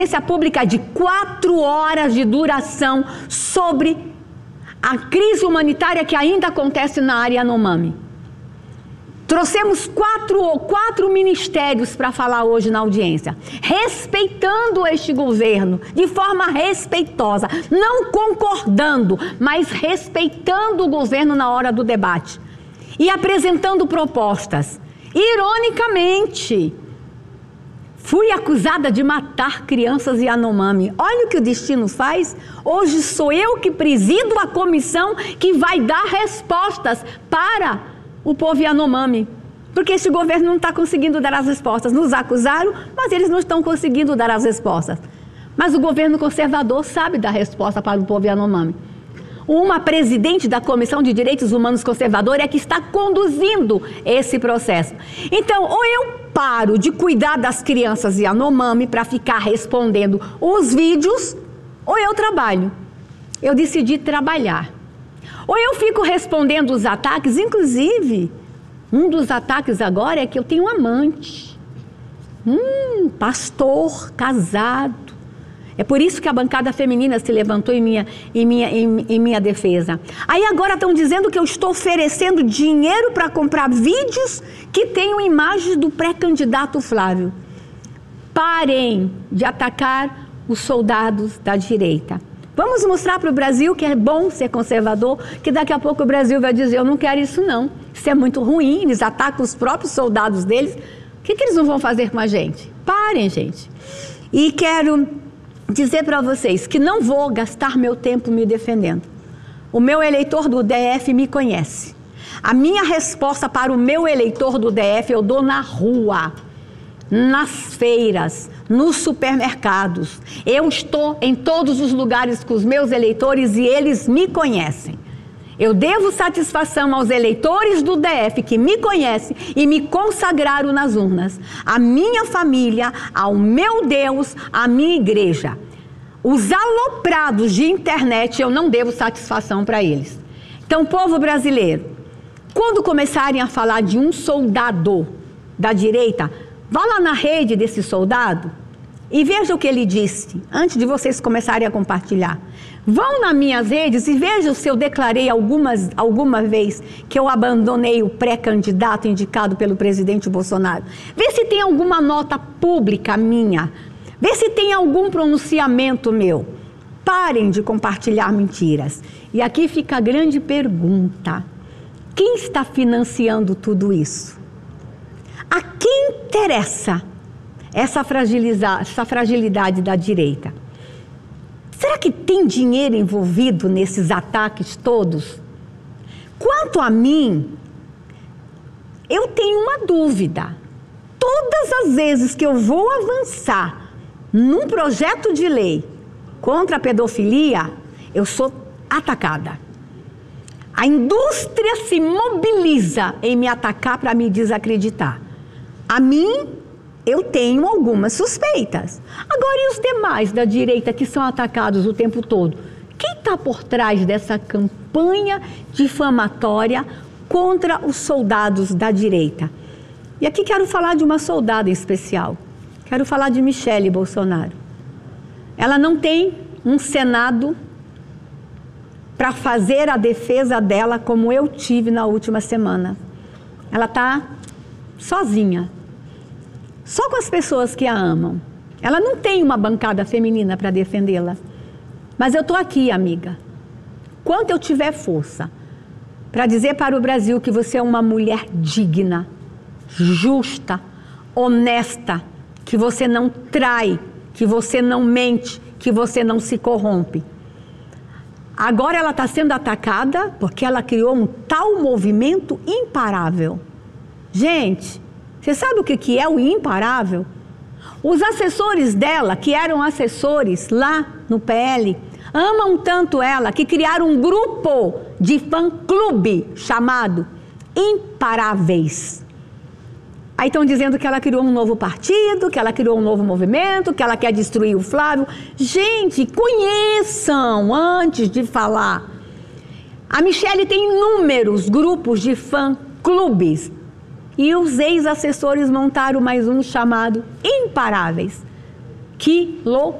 pública de 4 horas de duração sobre a crise humanitária que ainda acontece na área Yanomami. Trouxemos quatro ministérios para falar hoje na audiência, respeitando este governo, de forma respeitosa, não concordando, mas respeitando o governo na hora do debate e apresentando propostas. Ironicamente, fui acusada de matar crianças Yanomami. Olha o que o destino faz. Hoje sou eu que presido a comissão que vai dar respostas para o povo Yanomami. Porque esse governo não está conseguindo dar as respostas. Nos acusaram, mas eles não estão conseguindo dar as respostas. Mas o governo conservador sabe dar resposta para o povo Yanomami. Uma presidente da Comissão de Direitos Humanos Conservadora é que está conduzindo esse processo. Então, ou eu paro de cuidar das crianças Yanomami para ficar respondendo os vídeos, ou eu trabalho. Eu decidi trabalhar. Ou eu fico respondendo os ataques, inclusive, um dos ataques agora é que eu tenho um amante. Pastor, casado. É por isso que a bancada feminina se levantou em minha defesa. Aí agora estão dizendo que eu estou oferecendo dinheiro para comprar vídeos que tenham imagens do pré-candidato Flávio. Parem de atacar os soldados da direita. Vamos mostrar para o Brasil que é bom ser conservador, que daqui a pouco o Brasil vai dizer, eu não quero isso não. Isso é muito ruim, eles atacam os próprios soldados deles. O que eles não vão fazer com a gente? Parem, gente. E quero dizer para vocês que não vou gastar meu tempo me defendendo. O meu eleitor do DF me conhece. A minha resposta para o meu eleitor do DF eu dou na rua, nas feiras, nos supermercados. Eu estou em todos os lugares com os meus eleitores e eles me conhecem. Eu devo satisfação aos eleitores do DF que me conhecem e me consagraram nas urnas. A minha família, ao meu Deus, a minha igreja. Os aloprados de internet, eu não devo satisfação para eles. Então, povo brasileiro, quando começarem a falar de um soldado da direita, vá lá na rede desse soldado e veja o que ele disse, antes de vocês começarem a compartilhar. Vão nas minhas redes e vejam se eu declarei alguma vez que eu abandonei o pré-candidato indicado pelo presidente Bolsonaro. Vê se tem alguma nota pública minha. Vê se tem algum pronunciamento meu. Parem de compartilhar mentiras. E aqui fica a grande pergunta. Quem está financiando tudo isso? A quem interessa essa fragilidade da direita? Será que tem dinheiro envolvido nesses ataques todos? Quanto a mim, eu tenho uma dúvida. Todas as vezes que eu vou avançar num projeto de lei contra a pedofilia, eu sou atacada. A indústria se mobiliza em me atacar para me desacreditar. A mim, eu tenho algumas suspeitas. Agora, e os demais da direita que são atacados o tempo todo? Quem está por trás dessa campanha difamatória contra os soldados da direita? E aqui quero falar de uma soldada em especial. Quero falar de Michele Bolsonaro. Ela não tem um Senado para fazer a defesa dela como eu tive na última semana. Ela está sozinha. Só com as pessoas que a amam. Ela não tem uma bancada feminina para defendê-la. Mas eu estou aqui, amiga. Quando eu tiver força para dizer para o Brasil que você é uma mulher digna, justa, honesta, que você não trai, que você não mente, que você não se corrompe. Agora ela está sendo atacada porque ela criou um tal movimento imparável. Gente, você sabe o que é o imparável? Os assessores dela, que eram assessores lá no PL, amam tanto ela que criaram um grupo de fã-clube chamado Imparáveis. Aí estão dizendo que ela criou um novo partido, que ela criou um novo movimento, que ela quer destruir o Flávio. Gente, conheçam antes de falar. A Michele tem inúmeros grupos de fã-clubes. E os ex-assessores montaram mais um chamado Imparáveis. Que loucura!